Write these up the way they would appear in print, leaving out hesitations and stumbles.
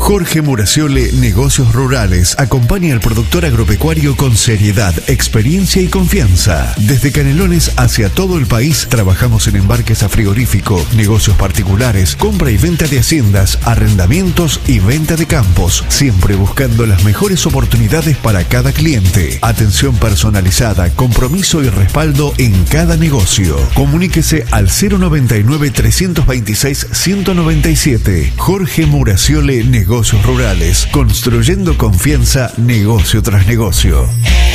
Jorge Muraciole, Negocios Rurales, acompaña al productor agropecuario con seriedad, experiencia y confianza. Desde Canelones hacia todo el país trabajamos en embarques a frigorífico, negocios particulares, compra y venta de haciendas, arrendamientos y venta de campos, siempre buscando las mejores oportunidades para cada cliente. Atención personalizada, compromiso y respaldo en cada negocio. Comuníquese al 099-326-197. Jorge Muraciole, Negocios Rurales, construyendo confianza negocio tras negocio.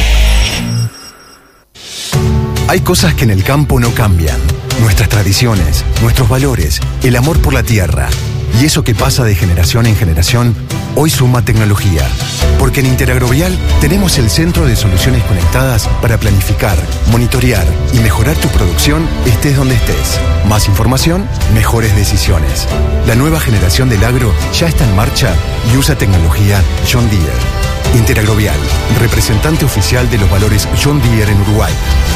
Hay cosas que en el campo no cambian. Nuestras tradiciones, nuestros valores, el amor por la tierra. Y eso que pasa de generación en generación, hoy suma tecnología. Porque en Interagrovial tenemos el centro de soluciones conectadas para planificar, monitorear y mejorar tu producción estés donde estés. Más información, mejores decisiones. La nueva generación del agro ya está en marcha y usa tecnología John Deere. Interagrovial, representante oficial de los valores John Deere en Uruguay.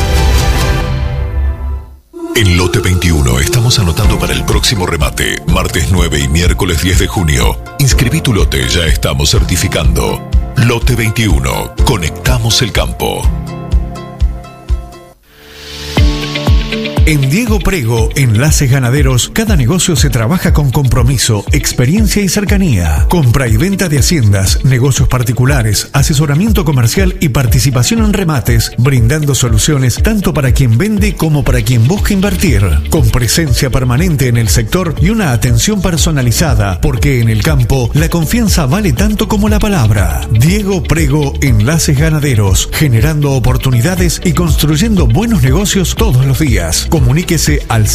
En Lote 21 estamos anotando para el próximo remate, martes 9 y miércoles 10 de junio. Inscribí tu lote, ya estamos certificando. Lote 21, conectamos el campo. En Diego Prego, Enlaces Ganaderos, cada negocio se trabaja con compromiso, experiencia y cercanía. Compra y venta de haciendas, negocios particulares, asesoramiento comercial y participación en remates, brindando soluciones tanto para quien vende como para quien busca invertir. Con presencia permanente en el sector y una atención personalizada, porque en el campo la confianza vale tanto como la palabra. Diego Prego, Enlaces Ganaderos, generando oportunidades y construyendo buenos negocios todos los días. Comuníquese al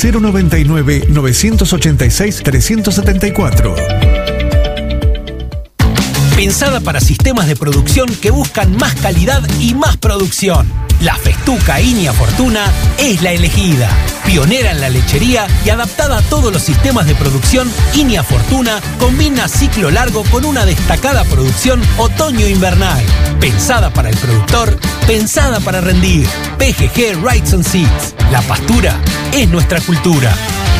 099-986-374. Pensada para sistemas de producción que buscan más calidad y más producción. La Festuca Inia Fortuna es la elegida. Pionera en la lechería y adaptada a todos los sistemas de producción, Inia Fortuna combina ciclo largo con una destacada producción otoño-invernal. Pensada para el productor, pensada para rendir. PGG Rights and Seeds. La pastura es nuestra cultura.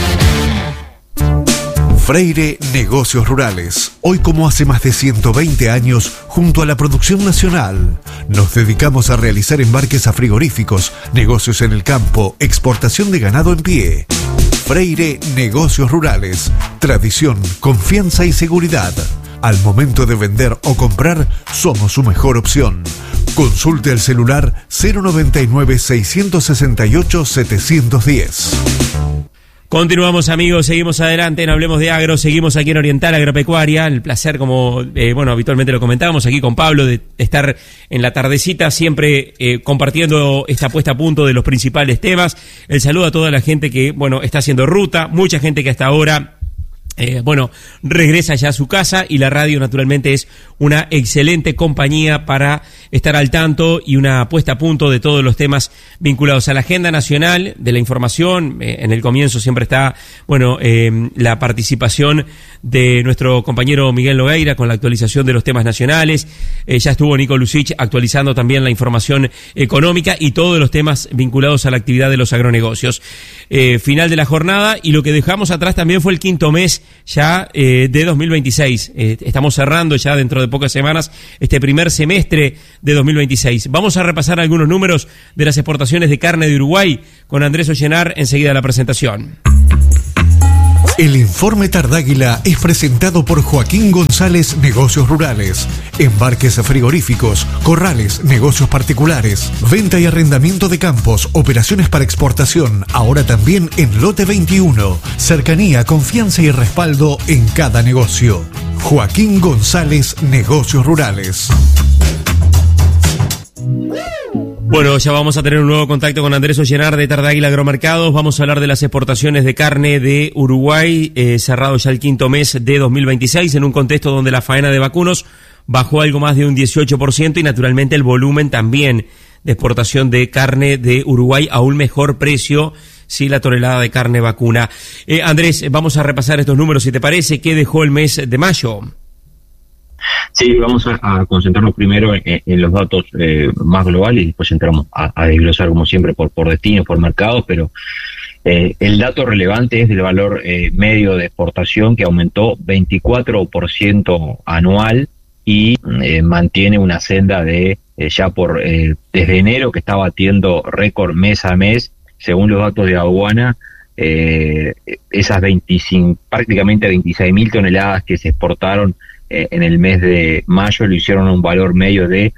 Freire Negocios Rurales. Hoy, como hace más de 120 años, junto a la producción nacional, nos dedicamos a realizar embarques a frigoríficos, negocios en el campo, exportación de ganado en pie. Freire Negocios Rurales. Tradición, confianza y seguridad. Al momento de vender o comprar, somos su mejor opción. Consulte el celular 099-668-710. Continuamos, amigos, seguimos adelante en Hablemos de Agro, seguimos aquí en Oriental Agropecuaria. El placer, como habitualmente lo comentábamos aquí con Pablo, de estar en la tardecita siempre compartiendo esta puesta a punto de los principales temas. El saludo a toda la gente que, está haciendo ruta, mucha gente que hasta ahora regresa ya a su casa, y la radio naturalmente es una excelente compañía para estar al tanto y una puesta a punto de todos los temas vinculados a la agenda nacional de la información. En el comienzo siempre está, la participación de nuestro compañero Miguel Nogueira con la actualización de los temas nacionales. Ya estuvo Nico Lucich actualizando también la información económica y todos los temas vinculados a la actividad de los agronegocios. Final de la jornada, y lo que dejamos atrás también fue el quinto mes ya de 2026. Estamos cerrando ya dentro de pocas semanas este primer semestre de 2026. Vamos a repasar algunos números de las exportaciones de carne de Uruguay con Andrés Ollenar enseguida la presentación. El informe Tardáguila es presentado por Joaquín González, Negocios Rurales. Embarques frigoríficos, corrales, negocios particulares, venta y arrendamiento de campos, operaciones para exportación, ahora también en Lote 21. Cercanía, confianza y respaldo en cada negocio. Joaquín González, Negocios Rurales. Bueno, ya vamos a tener un nuevo contacto con Andrés Ollenar de Tardáguila Agromercados. Vamos a hablar de las exportaciones de carne de Uruguay, cerrado ya el quinto mes de 2026, en un contexto donde la faena de vacunos bajó algo más de un 18% y naturalmente el volumen también de exportación de carne de Uruguay a un mejor precio, sí, la tonelada de carne vacuna. Andrés, vamos a repasar estos números, si te parece. ¿Qué dejó el mes de mayo? Sí, vamos a concentrarnos primero en los datos más globales y después entramos a desglosar como siempre por destinos, por mercados, pero El dato relevante es del valor medio de exportación, que aumentó 24% anual y mantiene una senda de desde enero, que está batiendo récord mes a mes, según los datos de aduana. Esas prácticamente 26.000 toneladas que se exportaron en el mes de mayo lo hicieron a un valor medio de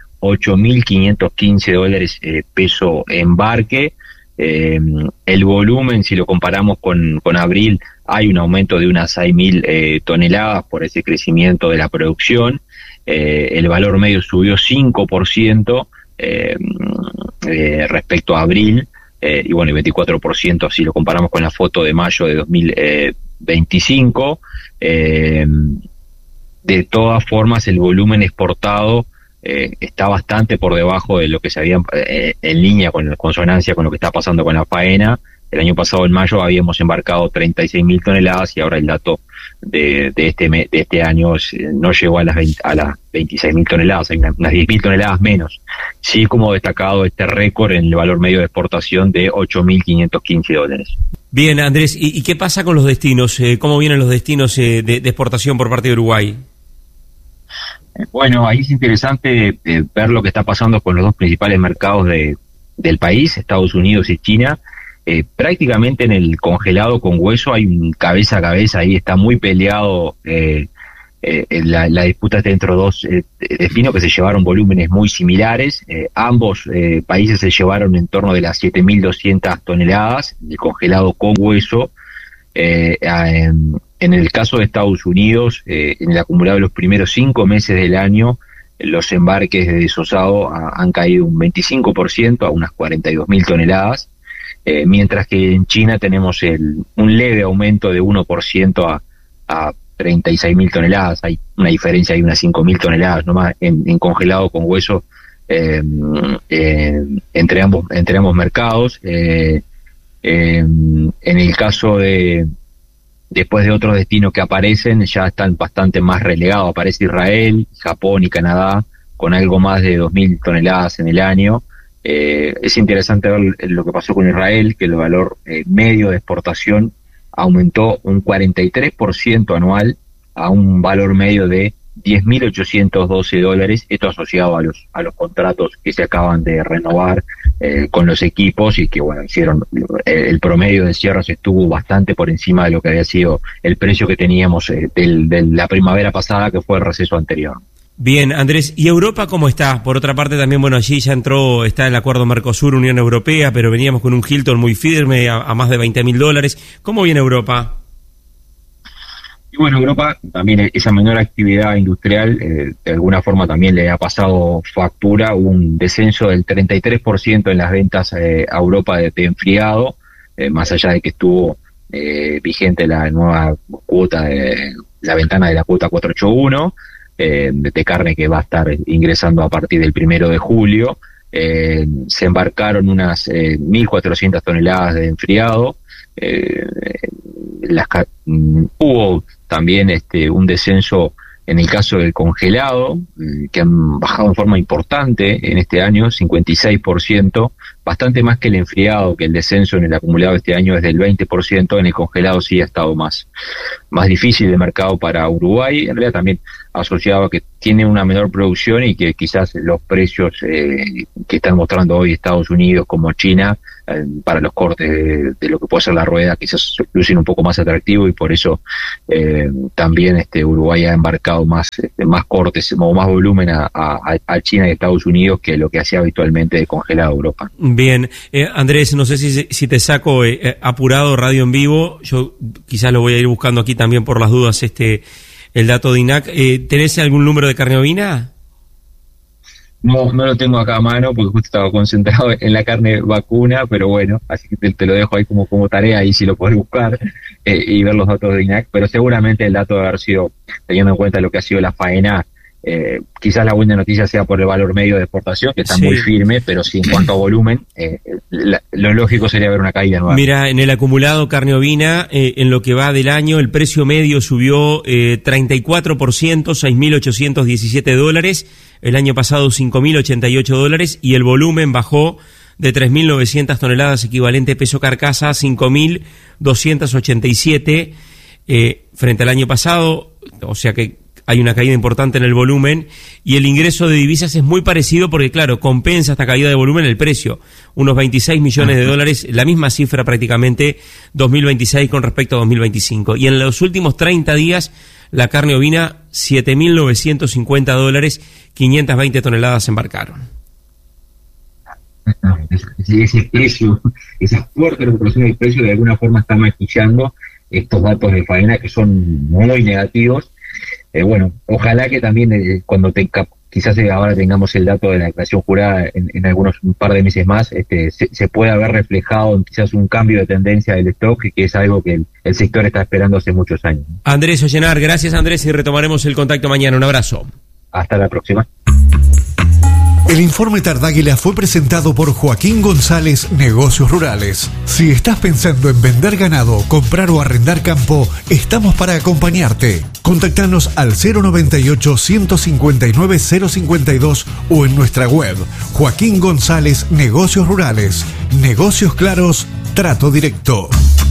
$8.515 peso embarque. El volumen, si lo comparamos con abril, hay un aumento de unas 6.000 toneladas por ese crecimiento de la producción. El valor medio subió 5% respecto a abril, y bueno, y 24% si lo comparamos con la foto de mayo de 2025. De todas formas, el volumen exportado está bastante por debajo de lo que se había, en línea con consonancia con lo que está pasando con la faena. El año pasado, en mayo, habíamos embarcado 36.000 toneladas y ahora el dato de este año no llegó a las 26.000 toneladas, hay unas 10.000 toneladas menos. Sí, como destacado este récord en el valor medio de exportación de $8.515. Bien, Andrés, ¿y qué pasa con los destinos? ¿Cómo vienen los destinos de exportación por parte de Uruguay? Bueno, ahí es interesante ver lo que está pasando con los dos principales mercados del país, Estados Unidos y China. Prácticamente en el congelado con hueso hay un cabeza a cabeza, ahí está muy peleado. La disputa está entre dos destinos que se llevaron volúmenes muy similares. Ambos países se llevaron en torno de las 7.200 toneladas de congelado con hueso. En el caso de Estados Unidos, en el acumulado de los primeros 5 meses del año, los embarques de desosado han caído un 25% a unas 42.000 toneladas, mientras que en China tenemos un leve aumento de 1% a 36.000 toneladas. Hay una diferencia de unas 5.000 toneladas nomás en congelado con hueso entre ambos mercados. En el caso después de otros destinos que aparecen, ya están bastante más relegados. Aparece Israel, Japón y Canadá con algo más de 2.000 toneladas en el año. Es interesante ver lo que pasó con Israel, que el valor medio de exportación aumentó un 43% anual a un valor medio de $10.812, esto asociado a los contratos que se acaban de renovar con los equipos y que bueno, hicieron el promedio de cierres estuvo bastante por encima de lo que había sido el precio que teníamos de la primavera pasada, que fue el receso anterior. Bien, Andrés, ¿y Europa cómo está? Por otra parte también, bueno, allí ya está el acuerdo Mercosur-Unión Europea, pero veníamos con un Hilton muy firme a más de $20.000. ¿Cómo viene Europa? Y bueno, Europa también, esa menor actividad industrial de alguna forma también le ha pasado factura. Hubo un descenso del 33% en las ventas a Europa de enfriado, más allá de que estuvo vigente la nueva cuota, la ventana de la cuota 481 de carne, que va a estar ingresando a partir del 1 de julio. Se embarcaron unas 1.400 toneladas de enfriado. Hubo también un descenso en el caso del congelado, que han bajado en forma importante en este año, 56%, bastante más que el enfriado, que el descenso en el acumulado de este año es del 20%, en el congelado sí ha estado más difícil el mercado para Uruguay, en realidad también asociado a que tiene una menor producción y que quizás los precios que están mostrando hoy Estados Unidos como China para los cortes de lo que puede ser la rueda quizás lucen un poco más atractivo, y por eso también Uruguay ha embarcado más cortes o más volumen a China y Estados Unidos que lo que hacía habitualmente de congelado Europa. Bien, Andrés, no sé si te saco apurado radio en vivo, yo quizás lo voy a ir buscando aquí también por las dudas el dato de INAC. ¿Tenés algún número de carne ovina? No lo tengo acá a mano porque justo estaba concentrado en la carne vacuna, pero bueno, así que te lo dejo ahí como tarea, y si lo podés buscar y ver los datos de INAC, pero seguramente el dato de haber sido, teniendo en cuenta lo que ha sido la faena, quizás la buena noticia sea por el valor medio de exportación, que está muy firme, pero sí en cuanto a volumen, lo lógico sería ver una caída nueva. Mira, en el acumulado carne ovina, en lo que va del año, el precio medio subió 34%, $6.817, el año pasado $5.088, y el volumen bajó de 3.900 toneladas, equivalente peso carcasa 5.287 frente al año pasado, o sea que hay una caída importante en el volumen, y el ingreso de divisas es muy parecido porque, claro, compensa esta caída de volumen el precio, unos 26 millones de dólares, la misma cifra prácticamente 2026 con respecto a 2025. Y en los últimos 30 días, la carne ovina, 7.950 dólares, 520 toneladas se embarcaron. Ese precio, esa fuerte recuperación del precio de alguna forma está maquillando estos datos de faena que son muy negativos. Bueno, ojalá que también cuando quizás ahora tengamos el dato de la declaración jurada en un par de meses más, se pueda ver reflejado quizás un cambio de tendencia del stock, que es algo que el sector está esperando hace muchos años. Andrés Ollenar, gracias Andrés, y retomaremos el contacto mañana. Un abrazo. Hasta la próxima. El informe Tardáguila fue presentado por Joaquín González, Negocios Rurales. Si estás pensando en vender ganado, comprar o arrendar campo, estamos para acompañarte. Contactanos al 098-159-052 o en nuestra web, Joaquín González, Negocios Rurales. Negocios claros, trato directo.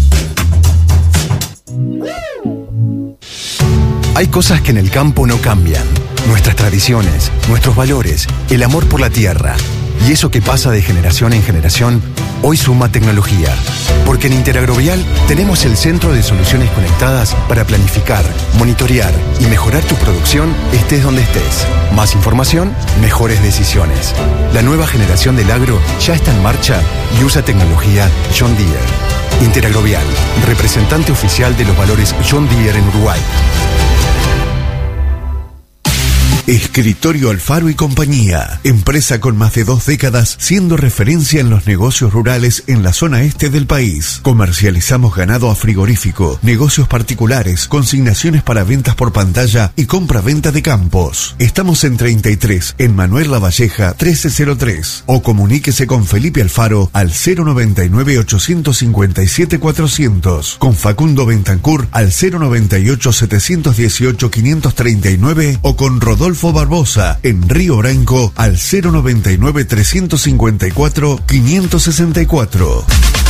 Hay cosas que en el campo no cambian. Nuestras tradiciones, nuestros valores, el amor por la tierra. Y eso que pasa de generación en generación, hoy suma tecnología. Porque en Interagrovial tenemos el centro de soluciones conectadas para planificar, monitorear y mejorar tu producción estés donde estés. Más información, mejores decisiones. La nueva generación del agro ya está en marcha y usa tecnología John Deere. Interagrovial, representante oficial de los valores John Deere en Uruguay. Escritorio Alfaro y Compañía, empresa con más de 2 décadas siendo referencia en los negocios rurales en la zona este del país. Comercializamos ganado a frigorífico, negocios particulares, consignaciones para ventas por pantalla y compra-venta de campos. Estamos en 33, en Manuel Lavalleja 1303, o comuníquese con Felipe Alfaro al 099-857-400, con Facundo Bentancur al 098-718-539 o con Rodolfo Barbosa en Río Branco al 099-354-564.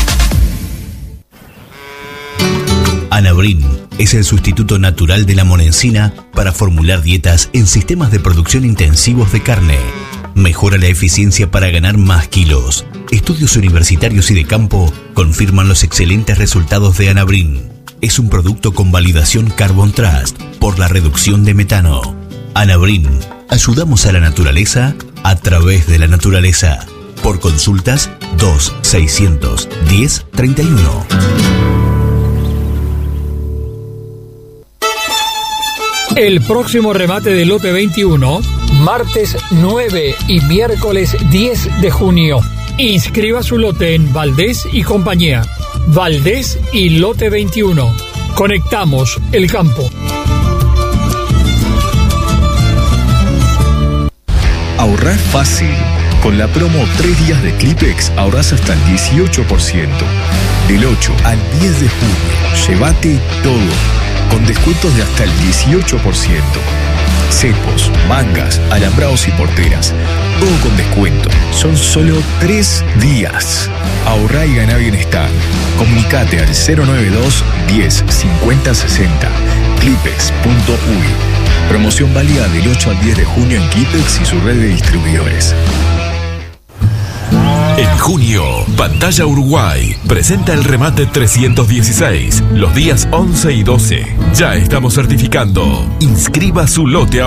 Anabrin es el sustituto natural de la monencina para formular dietas en sistemas de producción intensivos de carne. Mejora la eficiencia para ganar más kilos. Estudios universitarios y de campo confirman los excelentes resultados de Anabrin. Es un producto con validación Carbon Trust por la reducción de metano. Anabrin, ayudamos a la naturaleza a través de la naturaleza. Por consultas 2-610-31. El próximo remate del lote 21, martes 9 y miércoles 10 de junio. Inscriba su lote en Valdés y Compañía. Valdés y lote 21. Conectamos el campo. Ahorrar fácil. Con la promo 3 días de Clipex ahorras hasta el 18%. Del 8 al 10 de junio, llévate todo, con descuentos de hasta el 18%. Cepos, mangas, alambrados y porteras, todo con descuento. Son solo 3 días. Ahorrá y ganá bienestar. Comunicate al 092 10 50 60. Clipex.uy. Promoción válida del 8 al 10 de junio en Clipex y su red de distribuidores. En junio, Pantalla Uruguay presenta el remate 316, los días 11 y 12. Ya estamos certificando. Inscriba su lote ahora.